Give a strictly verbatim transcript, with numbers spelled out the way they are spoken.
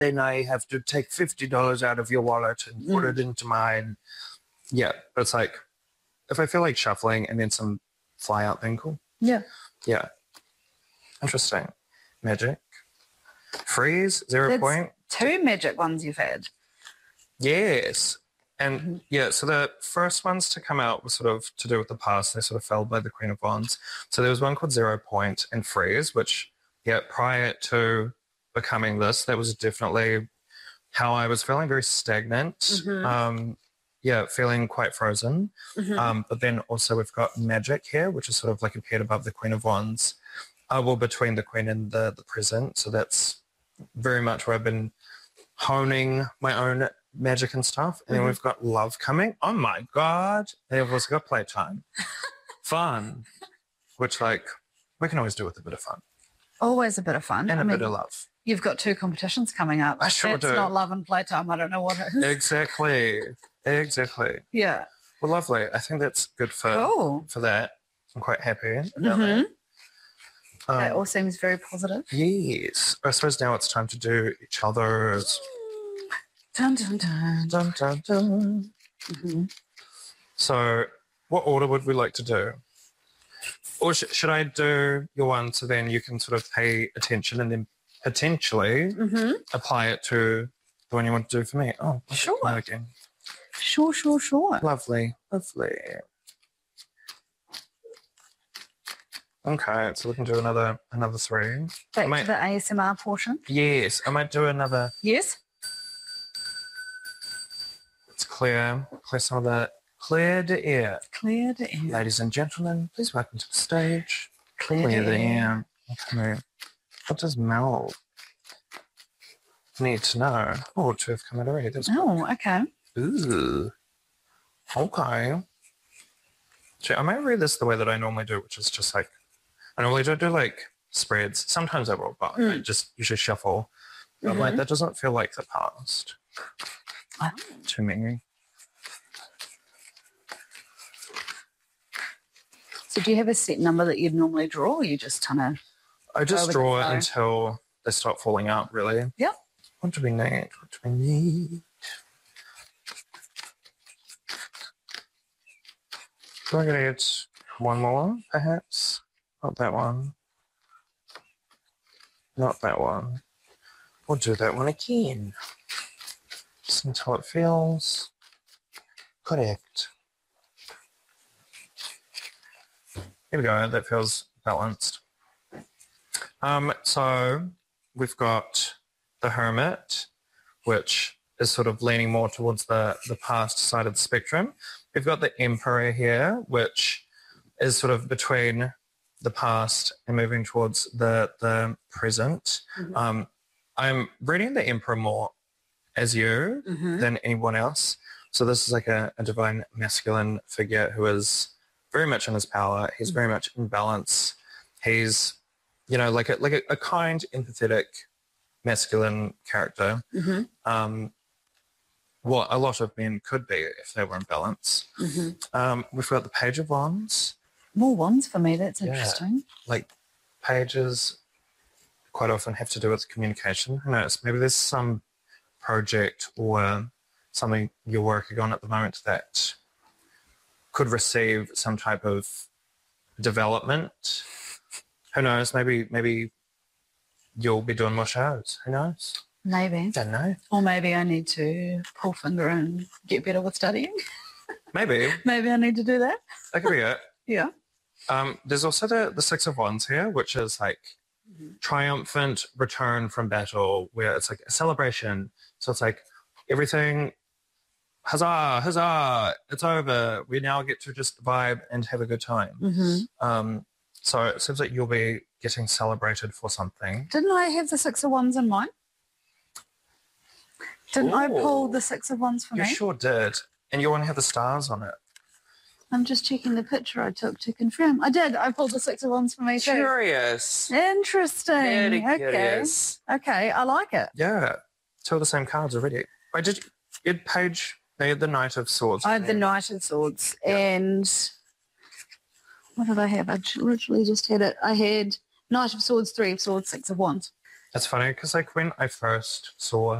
then I have to take fifty dollars out of your wallet and put Mm. it into mine. Yeah, but it's like, if I feel like shuffling and then some fly out, then cool. Yeah. Yeah. Interesting. Magic. Freeze, zero That's point. two magic ones you've had. Yes. And Mm-hmm. yeah, so the first ones to come out were sort of to do with the past. They sort of fell by the Queen of Wands. So there was one called Zero Point and Freeze, which, yeah, prior to becoming this, that was definitely how I was feeling, very stagnant. Mhm. Um, yeah, feeling quite frozen. Mhm. Um, but then also we've got Magic here, which is sort of like appeared above the Queen of Wands. Uh, well, between the Queen and the, the Present. So that's very much where I've been honing my own magic and stuff. And then Mhm. we've got Love coming. Oh my God. And we've also got Playtime. Fun. Which, like, we can always do with a bit of fun. Always a bit of fun. And I a mean, bit of love. you've got two competitions coming up. I sure That's do. not love and playtime. I don't know what it is. Exactly. Exactly. Yeah. Well, lovely. I think that's good for, Cool. for that. I'm quite happy about Mhm. that. Um, That all seems very positive. yes. I suppose now it's time to do each other's. Dun, dun, dun. Dun, dun, dun. Mhm. So, what order would we like to do? Or sh- should I do your one so then you can sort of pay attention and then potentially Mhm. apply it to the one you want to do for me? Oh, Sure. no, again. Sure, sure, sure. Lovely, lovely. Okay, so we can do another another three. Back might- to the A S M R portion. Yes, I might do another. Yes. Let's clear, clear some of the clear the air. Clear the air. Ladies and gentlemen, please welcome to the stage. Clear, Clear the the air. air. Okay. What does Mel need to know? Oh, two have come out already. That's Oh, okay. Ooh. Okay. So I might read this the way that I normally do, which is just like, I normally don't do like spreads. Sometimes I will, but I Mm. just usually shuffle. But I'm like, Mhm. that doesn't feel like the past Oh. to me. So do you have a set number that you'd normally draw, or you just kind of... I just with draw the it flow. until they start falling out, really. Yep. What do we need? What do we need? Do I get one more, perhaps? Not that one. Not that one. We'll do that one again. Just until it feels correct. Here we go. That feels balanced. Um, so we've got the Hermit, which is sort of leaning more towards the, the past side of the spectrum. We've got the Emperor here, which is sort of between the past and moving towards the, the present. Mhm. Um, I'm reading the Emperor more as you Mhm. than anyone else. So this is like a, a divine masculine figure who is very much in his power. He's very much in balance. He's, you know, like a, like a, a kind, empathetic, masculine character. Mhm. Um, what a lot of men could be if they were in balance. Mhm. Um, we've got the Page of Wands. More wands for me. That's Yeah. interesting. Like pages quite often have to do with communication. Who knows? Maybe there's some project or something you're working on at the moment that could receive some type of development. Who knows? Maybe maybe you'll be doing more shows. Who knows? Maybe. Don't know. Or maybe I need to pull finger and get better with studying. Maybe. Maybe I need to do that. That could be it. Yeah. Um, there's also the, the Six of Wands here, which is like Mhm. triumphant return from battle, where it's like a celebration. So it's like everything, huzzah, huzzah, it's over. We now get to just vibe and have a good time. Mm-hmm. Um, so it seems like you'll be getting celebrated for something. Didn't I have the Six of Wands in mine? Didn't I pull Ooh. the Six of Wands for You me? sure did. And you want to have the stars on it. I'm just checking the picture I took to confirm. I did. I pulled the Six of Wands for me too. Curious. Interesting. Very okay. curious. Okay. I like it. Yeah. Two of the same cards already. Wait, did you, you had Page, they had the Knight of Swords. I have the didn't you? Knight of Swords and what did I have? I j- literally just had it. I had Knight of Swords, Three of Swords, Six of Wands. It's funny because like when I first saw